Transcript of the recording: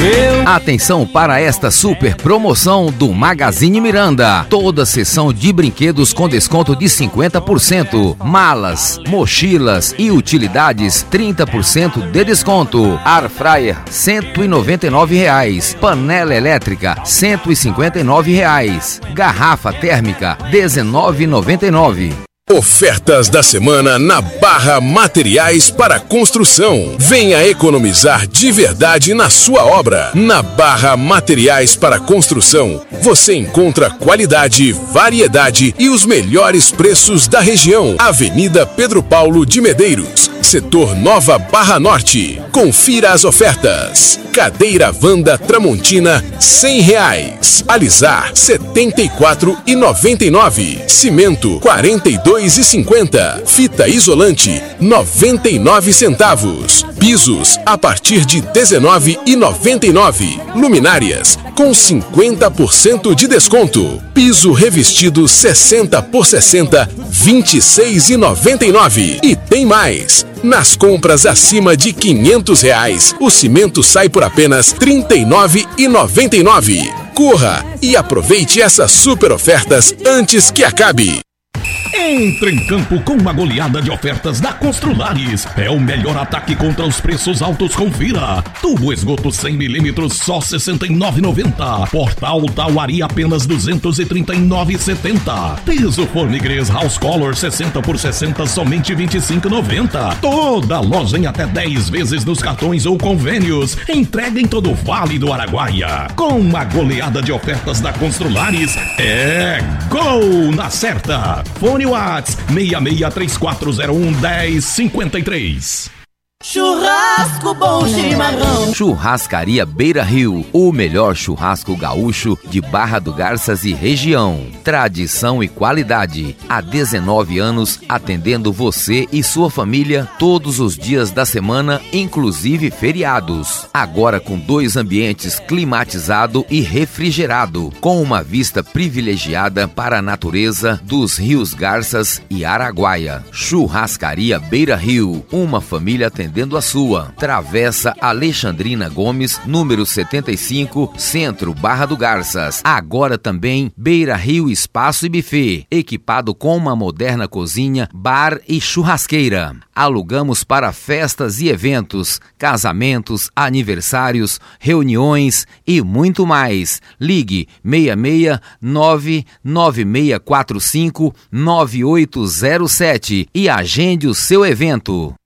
Atenção para esta super promoção do Magazine Miranda. Toda seção de brinquedos com desconto de 50%. Malas, mochilas e utilidades, 30% de desconto. Air Fryer, R$ 199. Panela elétrica, R$ 159. Garrafa térmica, R$ 19,99. Ofertas da semana na Barra Materiais para Construção. Venha economizar de verdade na sua obra. Na Barra Materiais para Construção, você encontra qualidade, variedade e os melhores preços da região. Avenida Pedro Paulo de Medeiros, setor Nova Barra Norte. Confira as ofertas. Cadeira Wanda Tramontina, R$ 100. Alisar, R$ 74,99. Cimento, R$ 42,50. Fita isolante, 99 centavos. Pisos, a partir de R$ 19,99. Luminárias, com 50% de desconto. Piso revestido 60 por 60, R$ 26,99. E tem mais! Nas compras acima de R$ 500, o cimento sai por apenas R$ 39,99. Corra e aproveite essas super ofertas antes que acabe. Entre em campo com uma goleada de ofertas da Construlares. É o melhor ataque contra os preços altos, confira. Tubo esgoto 100mm, só R$ 69,90. Portal Tauari, apenas R$ 239,70. Piso Fornigres House Color 60 por 60, somente R$ 25,90. Toda loja em até 10 vezes nos cartões ou convênios. Entrega em todo o Vale do Araguaia. Com uma goleada de ofertas da Construlares, é gol na certa. Fone Whats 6634011053. Churrasco bom chimarrão. Churrascaria Beira Rio, o melhor churrasco gaúcho de Barra do Garças e região. Tradição e qualidade. Há 19 anos atendendo você e sua família todos os dias da semana, inclusive feriados. Agora com 2 ambientes climatizado e refrigerado, com uma vista privilegiada para a natureza dos rios Garças e Araguaia. Churrascaria Beira Rio, uma família atendendo a sua. Travessa Alexandrina Gomes, número 75, Centro, Barra do Garças. Agora também Beira Rio Espaço e Buffet, equipado com uma moderna cozinha, bar e churrasqueira. Alugamos para festas e eventos, casamentos, aniversários, reuniões e muito mais. Ligue 669-9645-9807 e agende o seu evento.